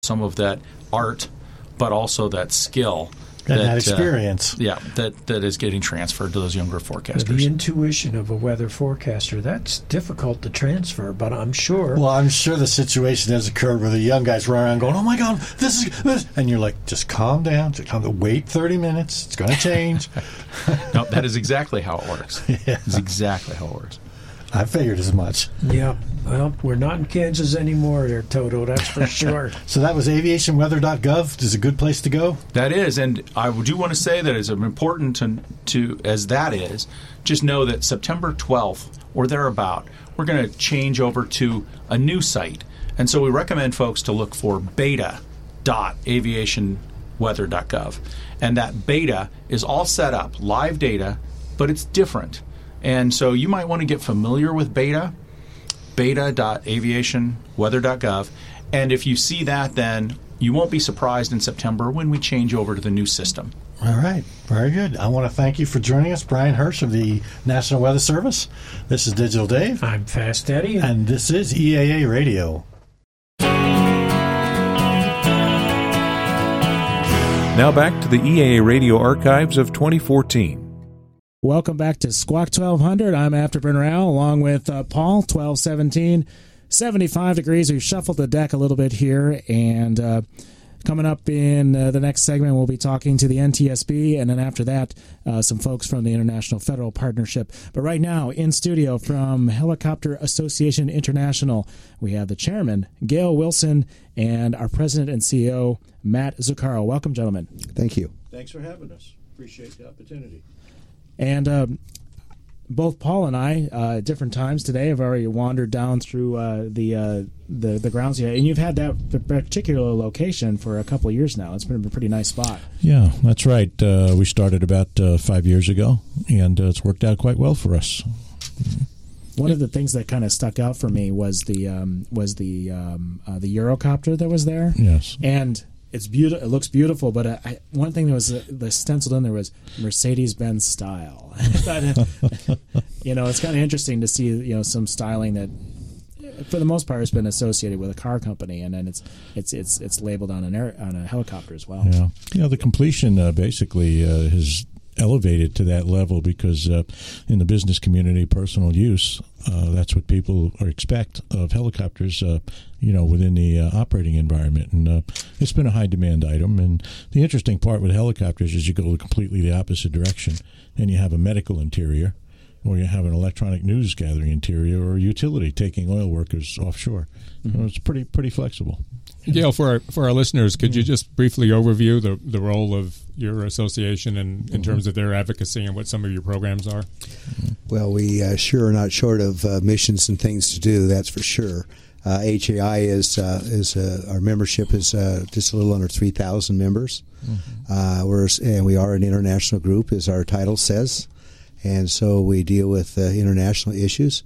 some of that art, but also that skill. And that experience. That is getting transferred to those younger forecasters. The intuition of a weather forecaster, that's difficult to transfer, but I'm sure... Well, I'm sure the situation has occurred where the young guys run around going, oh my God, this is... And you're like, just calm down. Wait 30 minutes. It's going to change. No, that is exactly how it works. Yeah. It's exactly how it works. I figured as much. Yeah. Well, we're not in Kansas anymore there, Toto, that's for sure. So that was aviationweather.gov. Is a good place to go? That is, and I do want to say that it's important to as that is, just know that September 12th or thereabout, we're going to change over to a new site. And so we recommend folks to look for beta.aviationweather.gov. And that beta is all set up, live data, but it's different. And so you might want to get familiar with beta.aviationweather.gov. And if you see that, then you won't be surprised in September when we change over to the new system. All right. Very good. I want to thank you for joining us, Brian Hirsch of the National Weather Service. This is Digital Dave. I'm Fast Eddie. And this is EAA Radio. Now back to the EAA Radio archives of 2014. Welcome back to Squawk 1200. I'm Afterburner Al, along with Paul, 1217, 75 degrees. We've shuffled the deck a little bit here, and coming up in the next segment, we'll be talking to the NTSB, and then after that, some folks from the International Federal Partnership. But right now, in studio from Helicopter Association International, we have the chairman, Gail Wilson, and our president and CEO, Matt Zuccaro. Welcome, gentlemen. Thank you. Thanks for having us. Appreciate the opportunity. And both Paul and I, at different times today, have already wandered down through the grounds here. And you've had that particular location for a couple of years now. It's been a pretty nice spot. Yeah, that's right. We started about 5 years ago, and it's worked out quite well for us. One of the things that kind of stuck out for me was the Eurocopter that was there. Yes, and it's beautiful. It looks beautiful, but one thing that was stenciled in there was Mercedes-Benz style. It's kind of interesting to see some styling that, for the most part, has been associated with a car company, and then it's labeled on a helicopter as well. Yeah, the completion basically has elevated to that level because in the business community, personal use, that's what people expect of helicopters, within the operating environment. And it's been a high demand item. And the interesting part with helicopters is you go completely the opposite direction, and you have a medical interior, or you have an electronic news gathering interior, or a utility taking oil workers offshore. Mm-hmm. So it's pretty flexible. Gail, for our listeners, could you just briefly overview the role of your association in terms of their advocacy and what some of your programs are? Well, we sure are not short of missions and things to do, that's for sure. HAI is our membership is just a little under 3,000 members. Mm-hmm. We are an international group, as our title says, and so we deal with international issues.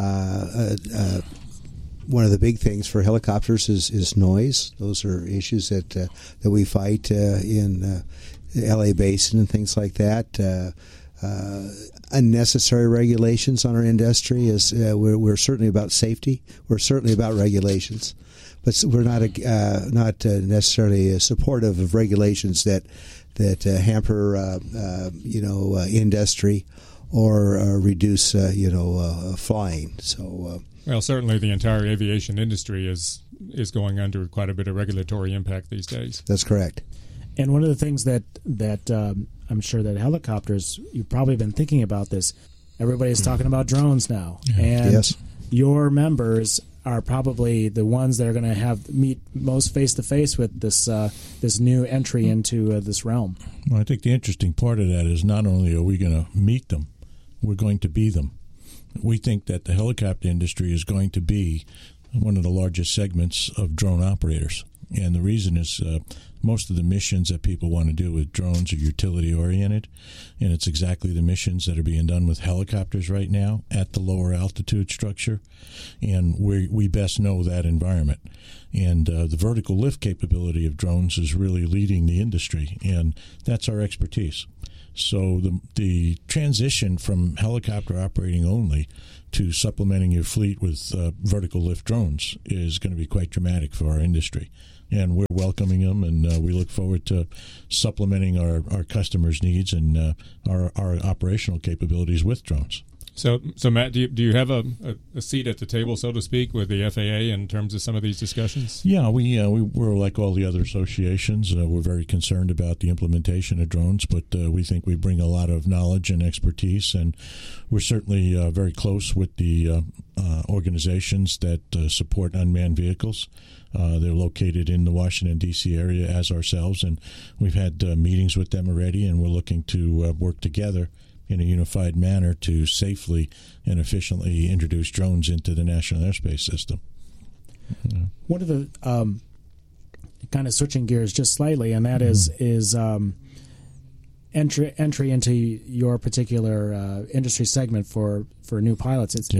One of the big things for helicopters is noise. Those are issues that we fight in the LA Basin and things like that. Unnecessary regulations on our industry is we're certainly about safety. We're certainly about regulations, but we're not necessarily supportive of regulations that hamper industry or reduce flying. So. Well, certainly the entire aviation industry is going under quite a bit of regulatory impact these days. That's correct. And one of the things that I'm sure that helicopters, you've probably been thinking about this. Everybody's talking about drones now. Yeah. And yes. Your members are probably the ones that are going to meet most face-to-face with this new entry into this realm. Well, I think the interesting part of that is not only are we going to meet them, we're going to be them. We think that the helicopter industry is going to be one of the largest segments of drone operators. And the reason is most of the missions that people want to do with drones are utility-oriented, and it's exactly the missions that are being done with helicopters right now at the lower altitude structure, and we best know that environment. And the vertical lift capability of drones is really leading the industry, and that's our expertise. So the transition from helicopter operating only to supplementing your fleet with vertical lift drones is going to be quite dramatic for our industry. and we're welcoming them, and we look forward to supplementing our customers' needs and our operational capabilities with drones. So Matt, do you have a seat at the table, so to speak, with the FAA in terms of some of these discussions? Yeah, we're like all the other associations. We're very concerned about the implementation of drones, but we think we bring a lot of knowledge and expertise, and we're certainly very close with the organizations that support unmanned vehicles. They're located in the Washington, D.C. area as ourselves, and we've had meetings with them already, and we're looking to work together in a unified manner to safely and efficiently introduce drones into the national airspace system. Yeah. One of the kind of switching gears just slightly, and that is entry into your particular industry segment for new pilots.